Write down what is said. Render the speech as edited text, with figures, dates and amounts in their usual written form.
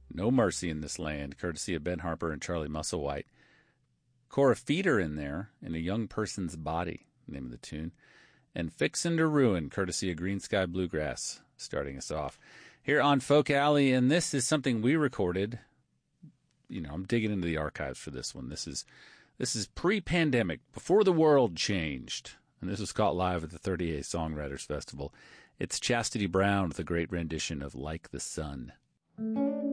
No Mercy in This Land, courtesy of Ben Harper and Charlie Musselwhite. Cora Feeder in there, In a Young Person's Body, name of the tune. And Fixin' to Ruin, courtesy of Green Sky Bluegrass, starting us off here on Folk Alley. And this is something we recorded. I'm digging into the archives for this one. This is pre-pandemic, before the world changed. And this was caught live at the 30A Songwriters Festival. It's Chastity Brown with a great rendition of Like the Sun.